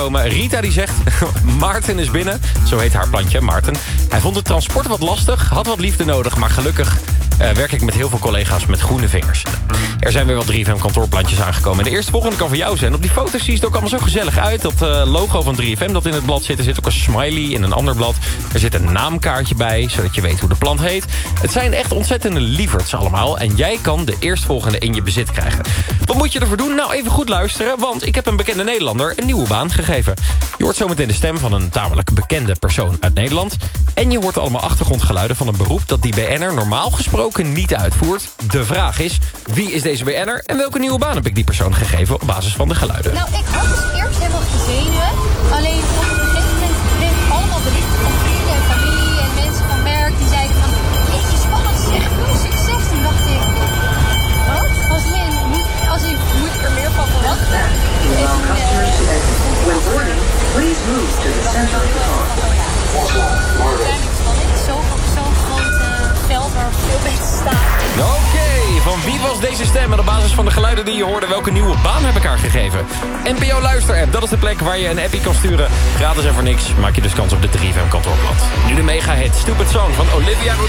aangekomen. Rita die zegt, Maarten is binnen. Zo heet haar plantje, Maarten. Hij vond het transport wat lastig, had wat liefde nodig, maar gelukkig werk ik met heel veel collega's met groene vingers. Er zijn weer wel 3FM kantoorplantjes aangekomen. En de eerstvolgende kan van jou zijn. Op die foto's ziet het ook allemaal zo gezellig uit. Dat logo van 3FM dat in het blad zit. Er zit ook een smiley in een ander blad. Er zit een naamkaartje bij, zodat je weet hoe de plant heet. Het zijn echt ontzettende lieverds allemaal. En jij kan de eerstvolgende in je bezit krijgen. Wat moet je ervoor doen? Nou, even goed luisteren. Want ik heb een bekende Nederlander een nieuwe baan gegeven. Je hoort zometeen de stem van een tamelijk bekende persoon uit Nederland. En je hoort allemaal achtergrondgeluiden van een beroep dat die BN'er normaal gesproken niet uitvoert. De vraag is, wie is deze BN'er en welke nieuwe baan heb ik die persoon gegeven op basis van de geluiden? Nou, ik had dus eerst helemaal geen zenuwen. Alleen op een gegeven moment kreeg ik allemaal berichten van vrienden en familie en mensen van werk die zeiden van, jeetje, spannend zeg, veel succes. Toen dacht ik, wat? Als in, moet ik er meer van verwachten? Zo'n groot veld waar veel mensen staan. Oké, van wie was deze stem? En op basis van de geluiden die je hoorde, welke nieuwe baan heb ik haar gegeven? NPO Luister-app, dat is de plek waar je een appie kan sturen. Gratis en voor niks, maak je dus kans op de 3FM kantoorblad. Nu de mega hit Stupid Song van Olivia Rodrigo.